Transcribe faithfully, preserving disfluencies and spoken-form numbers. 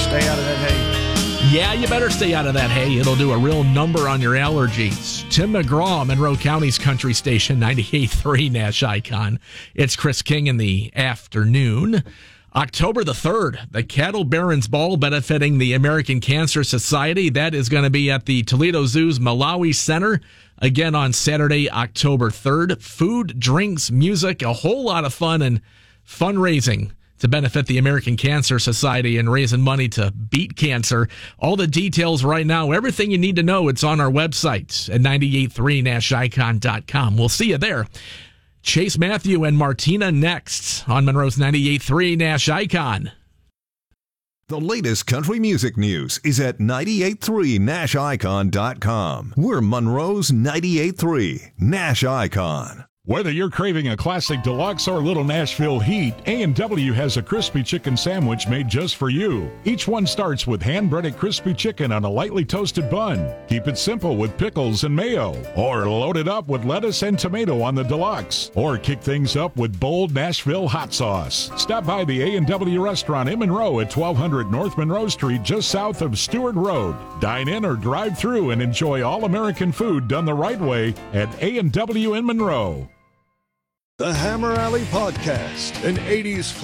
stay out of that hay. Yeah, you better stay out of that hay. It'll do a real number on your allergies. Tim McGraw, Monroe County's country station, ninety-eight point three Nash Icon. It's Chris King in the afternoon. October the third, the Cattle Barons Ball benefiting the American Cancer Society. That is going to be at the Toledo Zoo's Malawi Center. Again on Saturday, October third. Food, drinks, music, a whole lot of fun and fundraising to benefit the American Cancer Society and raising money to beat cancer. All the details right now, everything you need to know, it's on our website at nine eight three nash icon dot com. We'll see you there. Chase Matthew and Martina next on Monroe's ninety-eight point three Nash Icon. The latest country music news is at nine eight three nash icon dot com. We're Monroe's ninety-eight point three Nash Icon. Whether you're craving a classic deluxe or little Nashville heat, A and W has a crispy chicken sandwich made just for you. Each one starts with hand-breaded crispy chicken on a lightly toasted bun. Keep it simple with pickles and mayo. Or load it up with lettuce and tomato on the deluxe. Or kick things up with bold Nashville hot sauce. Stop by the A and W restaurant in Monroe at twelve hundred North Monroe Street just south of Stewart Road. Dine in or drive through and enjoy all-American food done the right way at A and W in Monroe. The Hammer Alley Podcast, an eighties